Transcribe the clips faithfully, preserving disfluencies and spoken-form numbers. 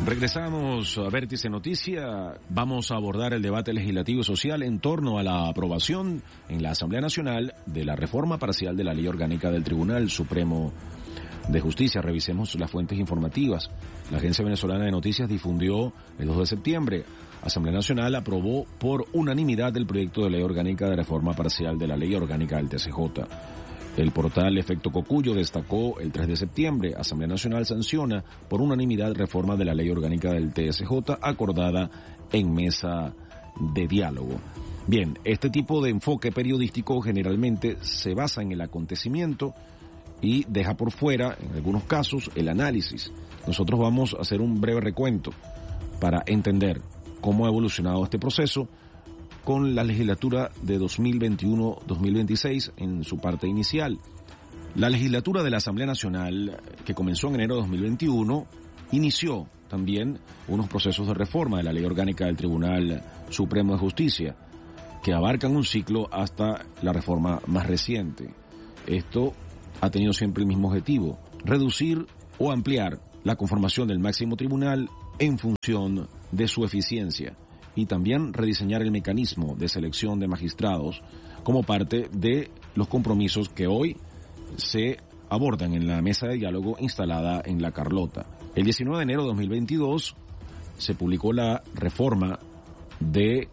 Regresamos a Vértice Noticia. Vamos a abordar el debate legislativo y social en torno a la aprobación en la Asamblea Nacional de la reforma parcial de la Ley Orgánica del Tribunal Supremo de Justicia. Revisemos las fuentes informativas. La Agencia Venezolana de Noticias difundió el dos de septiembre. Asamblea Nacional aprobó por unanimidad el proyecto de Ley Orgánica de Reforma Parcial de la Ley Orgánica del T C J. El portal Efecto Cocuyo destacó el tres de septiembre, Asamblea Nacional sanciona por unanimidad reforma de la Ley Orgánica del T S J acordada en mesa de diálogo. Bien, este tipo de enfoque periodístico generalmente se basa en el acontecimiento y deja por fuera, en algunos casos, el análisis. Nosotros vamos a hacer un breve recuento para entender cómo ha evolucionado este proceso con la legislatura de dos mil veintiuno dos mil veintiséis en su parte inicial. La legislatura de la Asamblea Nacional, que comenzó en enero de dos mil veintiuno, inició también unos procesos de reforma de la Ley Orgánica del Tribunal Supremo de Justicia, que abarcan un ciclo hasta la reforma más reciente. Esto ha tenido siempre el mismo objetivo: reducir o ampliar la conformación del máximo tribunal en función de su eficiencia, y también rediseñar el mecanismo de selección de magistrados como parte de los compromisos que hoy se abordan en la mesa de diálogo instalada en La Carlota. El diecinueve de enero de dos mil veintidós se publicó la reforma de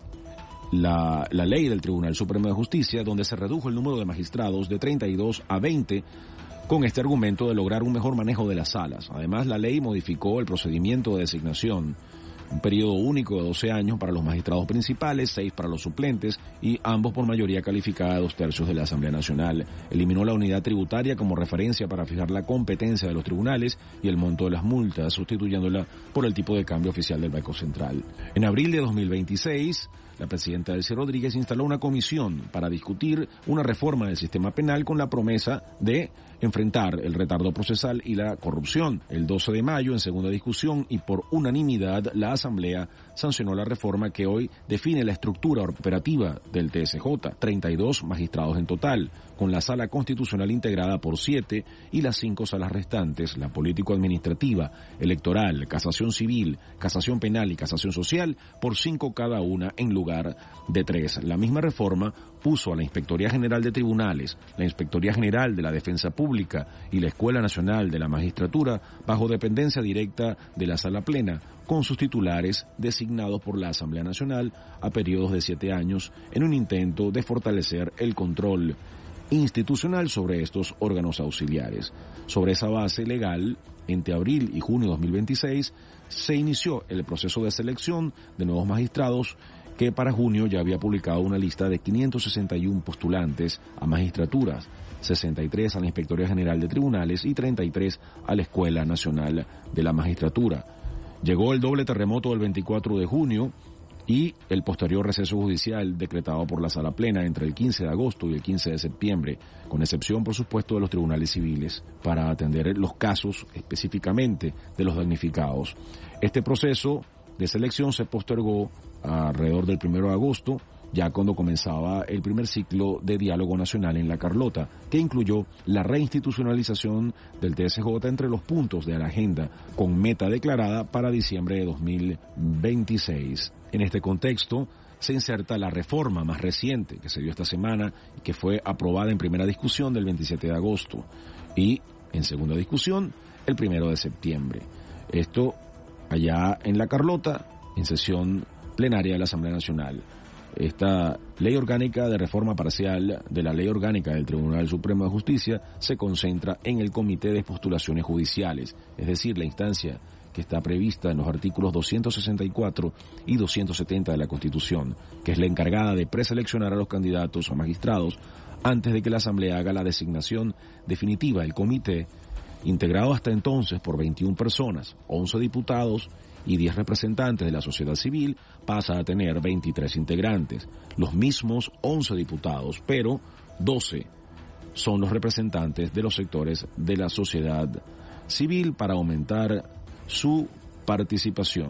la, la ley del Tribunal Supremo de Justicia, donde se redujo el número de magistrados de treinta y dos a veinte, con este argumento de lograr un mejor manejo de las salas. Además, la ley modificó el procedimiento de designación, un periodo único de doce años para los magistrados principales, seis para los suplentes y ambos por mayoría calificada de dos tercios de la Asamblea Nacional. Eliminó la unidad tributaria como referencia para fijar la competencia de los tribunales y el monto de las multas, sustituyéndola por el tipo de cambio oficial del Banco Central. En abril de dos mil veintiséis, la presidenta Delcy Rodríguez instaló una comisión para discutir una reforma del sistema penal con la promesa de enfrentar el retardo procesal y la corrupción. El doce de mayo, en segunda discusión y por unanimidad, la Asamblea sancionó la reforma que hoy define la estructura operativa del T S J, treinta y dos magistrados en total, con la sala constitucional integrada por siete y las cinco salas restantes, la político-administrativa, electoral, casación civil, casación penal y casación social, por cinco cada una en lugar de tres. La misma reforma puso a la Inspectoría General de Tribunales, la Inspectoría General de la Defensa Pública y la Escuela Nacional de la Magistratura bajo dependencia directa de la Sala Plena, con sus titulares designados por la Asamblea Nacional a periodos de siete años en un intento de fortalecer el control institucional sobre estos órganos auxiliares. Sobre esa base legal, entre abril y junio de dos mil veintiséis, se inició el proceso de selección de nuevos magistrados, que para junio ya había publicado una lista de quinientos sesenta y uno postulantes a magistraturas, sesenta y tres a la Inspectoría General de Tribunales y treinta y tres a la Escuela Nacional de la Magistratura. Llegó el doble terremoto del veinticuatro de junio y el posterior receso judicial decretado por la Sala Plena entre el quince de agosto y el quince de septiembre, con excepción, por supuesto, de los tribunales civiles, para atender los casos específicamente de los damnificados. Este proceso de selección se postergó alrededor del primero de agosto, ya cuando comenzaba el primer ciclo de diálogo nacional en La Carlota, que incluyó la reinstitucionalización del T S J entre los puntos de la agenda, con meta declarada para diciembre de dos mil veintiséis. En este contexto se inserta la reforma más reciente que se dio esta semana y que fue aprobada en primera discusión del veintisiete de agosto y en segunda discusión el primero de septiembre. Esto allá en La Carlota, en sesión plenaria de la Asamblea Nacional. Esta ley orgánica de reforma parcial de la Ley Orgánica del Tribunal Supremo de Justicia se concentra en el Comité de Postulaciones Judiciales, es decir, la instancia que está prevista en los artículos doscientos sesenta y cuatro y doscientos setenta de la Constitución, que es la encargada de preseleccionar a los candidatos a magistrados antes de que la Asamblea haga la designación definitiva del comité, integrado hasta entonces por veintiuna personas, once diputados y diez representantes de la sociedad civil, pasa a tener veintitrés integrantes, los mismos once diputados, pero doce son los representantes de los sectores de la sociedad civil para aumentar su participación.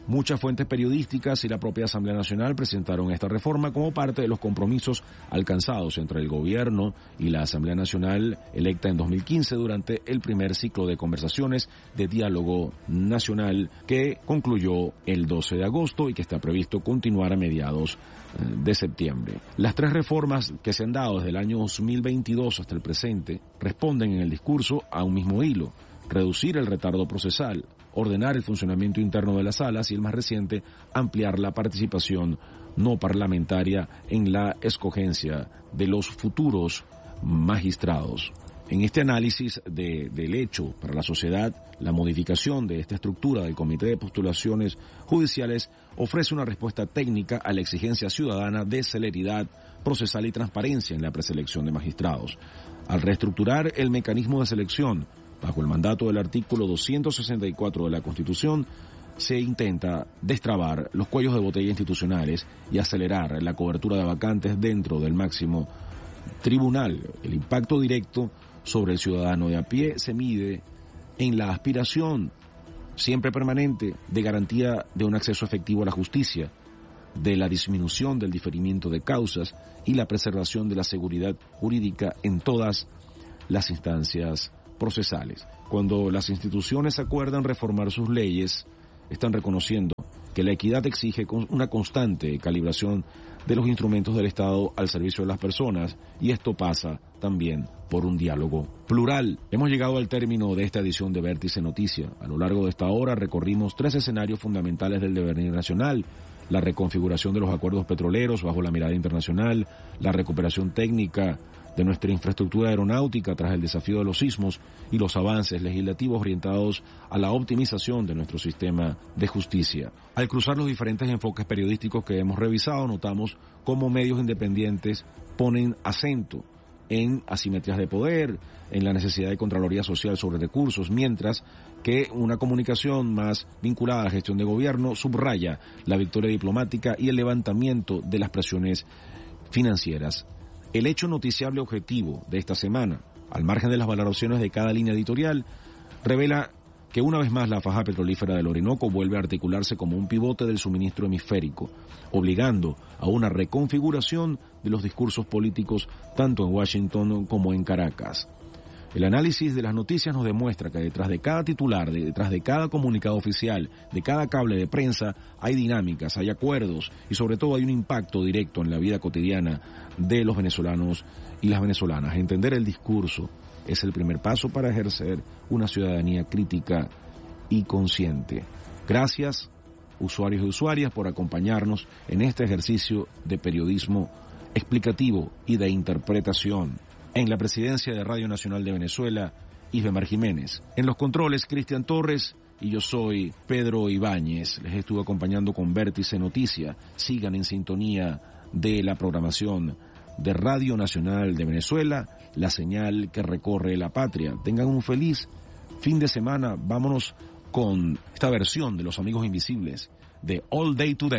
Muchas fuentes periodísticas y la propia Asamblea Nacional presentaron esta reforma como parte de los compromisos alcanzados entre el gobierno y la Asamblea Nacional electa en dos mil quince durante el primer ciclo de conversaciones de diálogo nacional que concluyó el doce de agosto y que está previsto continuar a mediados de septiembre. Las tres reformas que se han dado desde el año dos mil veintidós hasta el presente responden en el discurso a un mismo hilo: reducir el retardo procesal, ordenar el funcionamiento interno de las salas y, el más reciente, ampliar la participación no parlamentaria en la escogencia de los futuros magistrados. En este análisis de, del hecho para la sociedad, la modificación de esta estructura del Comité de Postulaciones Judiciales ofrece una respuesta técnica a la exigencia ciudadana de celeridad procesal y transparencia en la preselección de magistrados. Al reestructurar el mecanismo de selección bajo el mandato del artículo doscientos sesenta y cuatro de la Constitución, se intenta destrabar los cuellos de botella institucionales y acelerar la cobertura de vacantes dentro del máximo tribunal. El impacto directo sobre el ciudadano de a pie se mide en la aspiración siempre permanente de garantía de un acceso efectivo a la justicia, de la disminución del diferimiento de causas y la preservación de la seguridad jurídica en todas las instancias procesales. Cuando las instituciones acuerdan reformar sus leyes, están reconociendo que la equidad exige una constante calibración de los instrumentos del Estado al servicio de las personas, y esto pasa también por un diálogo plural. Hemos llegado al término de esta edición de Vértice Noticia. A lo largo de esta hora recorrimos tres escenarios fundamentales del devenir nacional: la reconfiguración de los acuerdos petroleros bajo la mirada internacional, la recuperación técnica de nuestra infraestructura aeronáutica tras el desafío de los sismos y los avances legislativos orientados a la optimización de nuestro sistema de justicia. Al cruzar los diferentes enfoques periodísticos que hemos revisado, notamos cómo medios independientes ponen acento en asimetrías de poder, en la necesidad de Contraloría Social sobre recursos, mientras que una comunicación más vinculada a la gestión de gobierno subraya la victoria diplomática y el levantamiento de las presiones financieras. El hecho noticiable objetivo de esta semana, al margen de las valoraciones de cada línea editorial, revela que una vez más la faja petrolífera del Orinoco vuelve a articularse como un pivote del suministro hemisférico, obligando a una reconfiguración de los discursos políticos tanto en Washington como en Caracas. El análisis de las noticias nos demuestra que detrás de cada titular, detrás de cada comunicado oficial, de cada cable de prensa, hay dinámicas, hay acuerdos y sobre todo hay un impacto directo en la vida cotidiana de los venezolanos y las venezolanas. Entender el discurso es el primer paso para ejercer una ciudadanía crítica y consciente. Gracias, usuarios y usuarias, por acompañarnos en este ejercicio de periodismo explicativo y de interpretación. En la presidencia de Radio Nacional de Venezuela, Isbemar Jiménez. En los controles, Cristian Torres, y yo soy Pedro Ibáñez. Les estuve acompañando con Vértice Noticia. Sigan en sintonía de la programación de Radio Nacional de Venezuela, la señal que recorre la patria. Tengan un feliz fin de semana. Vámonos con esta versión de Los Amigos Invisibles de All Day Today.